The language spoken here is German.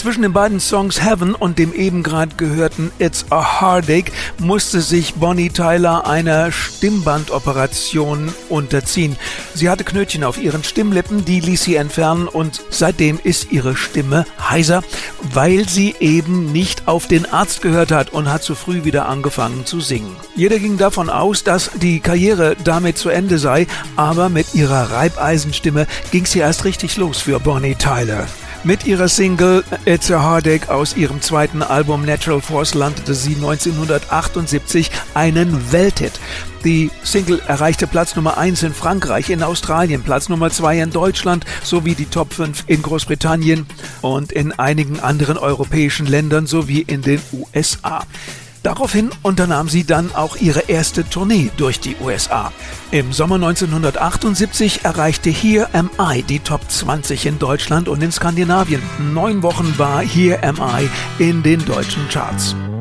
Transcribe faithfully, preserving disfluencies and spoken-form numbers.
Zwischen den beiden Songs Heaven und dem eben gerade gehörten It's a Heartache musste sich Bonnie Tyler einer Stimmbandoperation unterziehen. Sie hatte Knötchen auf ihren Stimmlippen, die ließ sie entfernen und seitdem ist ihre Stimme heiser, weil sie eben nicht auf den Arzt gehört hat und hat zu früh wieder angefangen zu singen. Jeder ging davon aus, dass die Karriere damit zu Ende sei, aber mit ihrer Reibeisenstimme ging sie erst richtig los für Bonnie Tyler. Mit ihrer Single It's a Heartache aus ihrem zweiten Album Natural Force landete sie neunzehnhundertachtundsiebzig einen Welthit. Die Single erreichte Platz Nummer eins in Frankreich, in Australien, Platz Nummer zwei in Deutschland sowie die Top fünf in Großbritannien und in einigen anderen europäischen Ländern sowie in den U S A. Daraufhin unternahm sie dann auch ihre erste Tournee durch die U S A. Im Sommer neunzehnhundertachtundsiebzig erreichte Here Am I die Top zwanzig in Deutschland und in Skandinavien. Neun Wochen war Here Am I in den deutschen Charts.